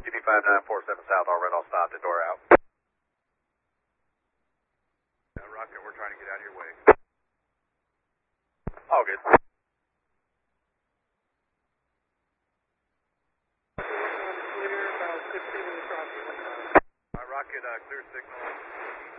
GD5947 South, all red, all stopped, the door out. Rocket, we're trying to get out of your way. All good. Rocket, clear signal.